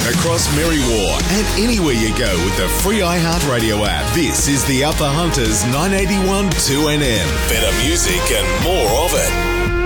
across Merriwa and anywhere you go with the free iHeartRadio app. This is the Upper Hunters 981 2NM. Better music and more of it.